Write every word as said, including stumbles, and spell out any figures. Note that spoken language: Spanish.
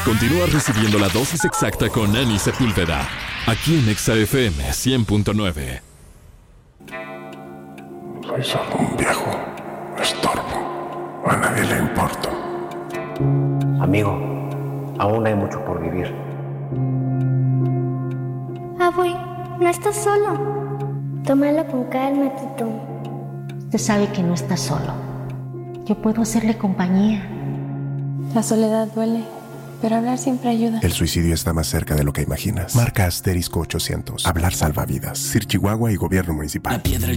Continúa recibiendo la dosis exacta con Ani Sepúlveda, aquí en Exa F M cien punto nueve. Soy solo un viejo estorbo. A nadie le importo. Amigo, aún hay mucho por vivir. Abue, no estás solo. Tómalo con calma, Tito. Usted sabe que no está solo. Yo puedo hacerle compañía. La soledad duele, pero hablar siempre ayuda. El suicidio está más cerca de lo que imaginas. Marca asterisco ochocientos. Hablar salva vidas. Sir Chihuahua y Gobierno Municipal. La piedra